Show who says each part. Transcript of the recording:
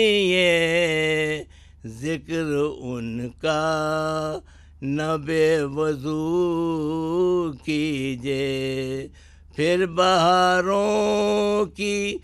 Speaker 1: ये जिक्र उनका न बेवजू कीजिए, फिर बहारों की